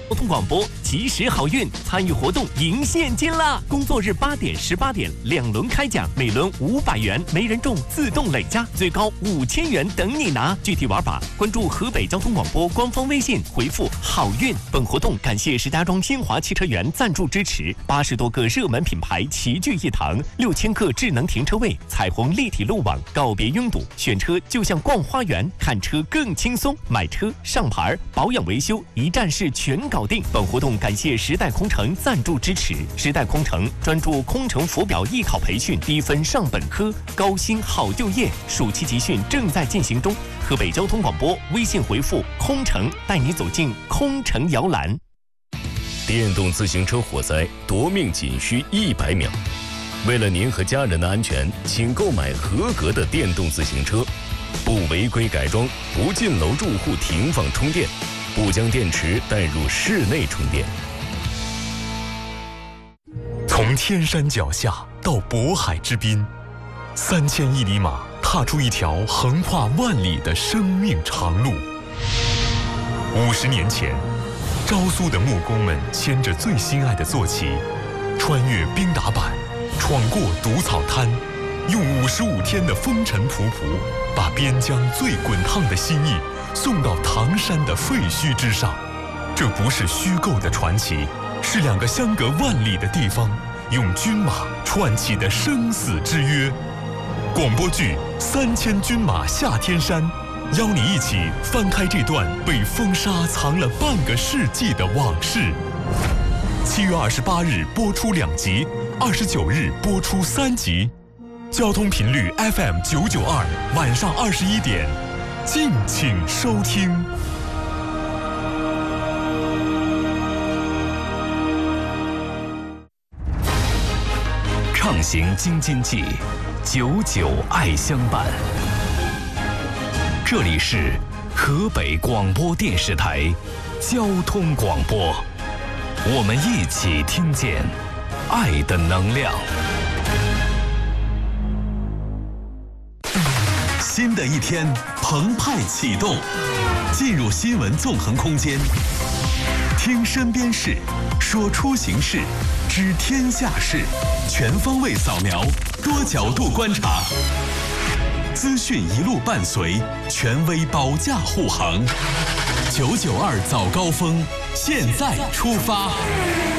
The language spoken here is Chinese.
交通广播及时好运，参与活动赢现金啦！工作日8点、18点2轮开奖，每轮500元，没人中自动累加，最高5000元等你拿。具体玩法，关注河北交通广播官方微信，回复好运。本活动感谢石家庄新华汽车园赞助支持，80多个热门品牌齐聚一堂，6000个智能停车位，彩虹立体路网，告别拥堵，选车就像逛花园，看车更轻松，买车上牌保养维修一站式全搞定。本活动感谢时代空乘赞助支持。时代空乘专注空乘浮表艺考培训，低分上本科，高薪好就业。暑期集训正在进行中。河北交通广播微信回复空乘，带你走进空乘摇篮。 电动自行车火灾夺命仅需100秒。为了您和家人的安全，请购买合格的电动自行车，不违规改装，不进楼住户停放充电，不将电池带入室内充电。 从天山脚下到渤海之滨，3100里马踏出一条横跨万里的生命长路。50年前，昭苏的木工们牵着最心爱的坐骑，穿越冰打板，闯过毒草滩，用55天的风尘仆仆，把边疆最滚烫的心意送到唐山的废墟之上。这不是虚构的传奇，是2个相隔万里的地方用军马串起的生死之约。广播剧《3000军马下天山》，邀你一起翻开这段被风沙藏了半个世纪的往事。7月28日播出2集，29日播出3集。交通频率 FM 992，晚上21点，敬请收听。 畅行京津冀，99爱相伴。这里是河北广播电视台交通广播，我们一起听见爱的能量。新的一天澎湃启动，进入新闻纵横空间，听身边事，说出行事，知天下事，全方位扫描，多角度观察，资讯一路伴随，权威保驾护航。992早高峰，现在出发。